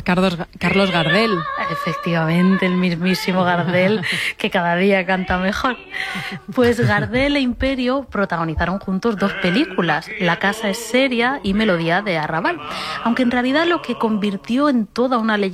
Carlos Gardel. Efectivamente, el mismísimo Gardel, que cada día canta mejor. Pues Gardel e Imperio protagonizaron juntos 2 películas, La casa es seria y Melodía de Arrabal, aunque en realidad lo que convirtió en toda una leyenda